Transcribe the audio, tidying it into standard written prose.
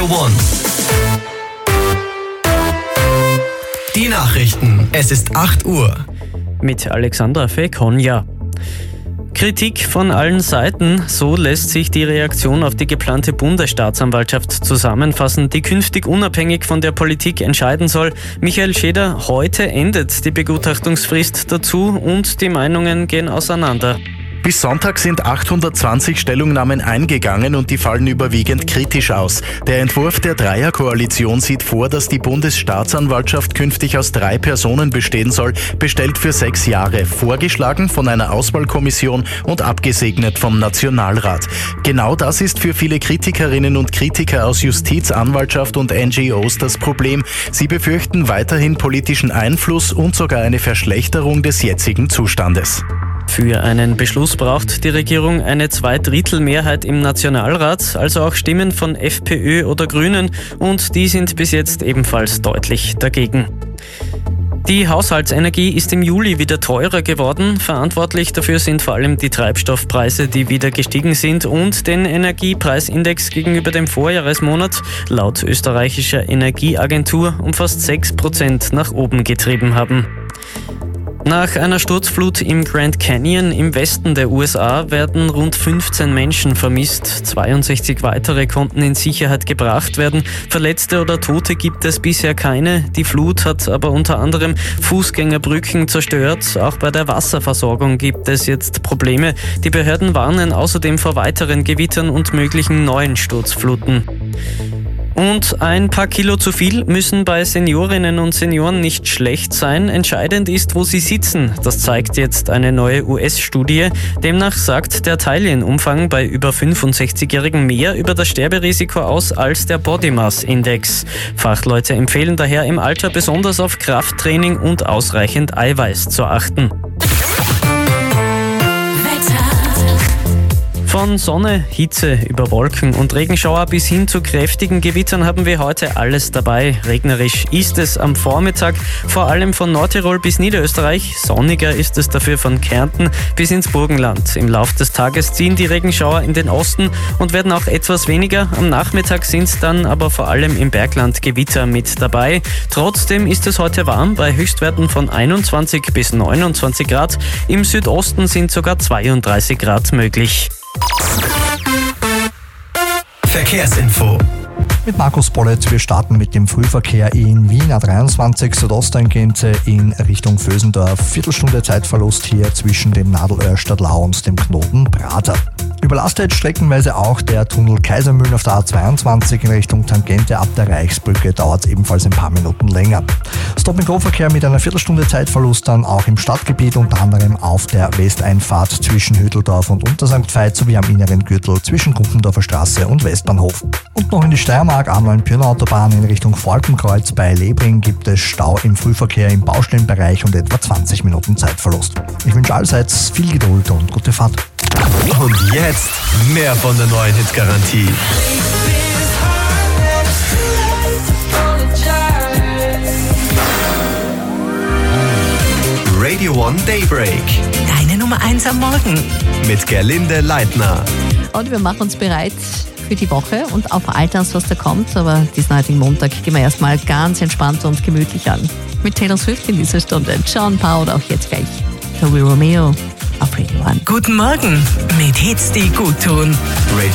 One. Die Nachrichten. Es ist 8 Uhr. Mit Alexandra Fekonja. Kritik von allen Seiten, so lässt sich die Reaktion auf die geplante Bundesstaatsanwaltschaft zusammenfassen, die künftig unabhängig von der Politik entscheiden soll. Michael Scheder, heute endet die Begutachtungsfrist dazu und die Meinungen gehen auseinander. Bis Sonntag sind 820 Stellungnahmen eingegangen und die fallen überwiegend kritisch aus. Der Entwurf der Dreierkoalition sieht vor, dass die Bundesstaatsanwaltschaft künftig aus 3 Personen bestehen soll, bestellt für 6 Jahre, vorgeschlagen von einer Auswahlkommission und abgesegnet vom Nationalrat. Genau das ist für viele Kritikerinnen und Kritiker aus Justiz, Anwaltschaft und NGOs das Problem. Sie befürchten weiterhin politischen Einfluss und sogar eine Verschlechterung des jetzigen Zustandes. Für einen Beschluss braucht die Regierung eine 2/3 im Nationalrat, also auch Stimmen von FPÖ oder Grünen, und die sind bis jetzt ebenfalls deutlich dagegen. Die Haushaltsenergie ist im Juli wieder teurer geworden. Verantwortlich dafür sind vor allem die Treibstoffpreise, die wieder gestiegen sind, und den Energiepreisindex gegenüber dem Vorjahresmonat laut österreichischer Energieagentur um fast 6% nach oben getrieben haben. Nach einer Sturzflut im Grand Canyon im Westen der USA werden rund 15 Menschen vermisst. 62 weitere konnten in Sicherheit gebracht werden. Verletzte oder Tote gibt es bisher keine. Die Flut hat aber unter anderem Fußgängerbrücken zerstört. Auch bei der Wasserversorgung gibt es jetzt Probleme. Die Behörden warnen außerdem vor weiteren Gewittern und möglichen neuen Sturzfluten. Und ein paar Kilo zu viel müssen bei Seniorinnen und Senioren nicht schlecht sein. Entscheidend ist, wo sie sitzen. Das zeigt jetzt eine neue US-Studie. Demnach sagt der Teilienumfang bei über 65-Jährigen mehr über das Sterberisiko aus als der Body Mass Index. Fachleute empfehlen daher im Alter besonders auf Krafttraining und ausreichend Eiweiß zu achten. Von Sonne, Hitze über Wolken und Regenschauer bis hin zu kräftigen Gewittern haben wir heute alles dabei. Regnerisch ist es am Vormittag, vor allem von Nordtirol bis Niederösterreich. Sonniger ist es dafür von Kärnten bis ins Burgenland. Im Laufe des Tages ziehen die Regenschauer in den Osten und werden auch etwas weniger. Am Nachmittag sind dann aber vor allem im Bergland Gewitter mit dabei. Trotzdem ist es heute warm bei Höchstwerten von 21 bis 29 Grad. Im Südosten sind sogar 32 Grad möglich. Verkehrsinfo. Mit Markus Bollett, wir starten mit dem Frühverkehr in Wien A23 Südosttangente in Richtung Vösendorf. Viertelstunde Zeitverlust hier zwischen dem Nadelöhr Stadtlau und dem Knoten Prater. Überlastet streckenweise auch der Tunnel Kaisermühlen auf der A22 in Richtung Tangente. Ab der Reichsbrücke dauert es ebenfalls ein paar Minuten länger. Stop-and-Go-Verkehr mit einer Viertelstunde Zeitverlust dann auch im Stadtgebiet, unter anderem auf der Westeinfahrt zwischen Hütteldorf und Untersankt Veit sowie am inneren Gürtel zwischen Gumpendorfer Straße und Westbahnhof. Und noch in die Steiermark, A9-Pirna-Autobahn in Richtung Falkenkreuz bei Lebring gibt es Stau im Frühverkehr im Baustellenbereich und etwa 20 Minuten Zeitverlust. Ich wünsche allseits viel Geduld und gute Fahrt. Und jetzt mehr von der neuen Hitgarantie. Radio One Daybreak. Deine Nummer 1 am Morgen. Mit Gerlinde Leitner. Und wir machen uns bereit für die Woche und auf all das, was da kommt. Aber diesen heutigen Montag gehen wir erstmal ganz entspannt und gemütlich an. Mit Taylor Swift in dieser Stunde. John Paul auch jetzt gleich. Toby Romeo auf Radio One. Guten Morgen mit Hits, die gut tun. Radio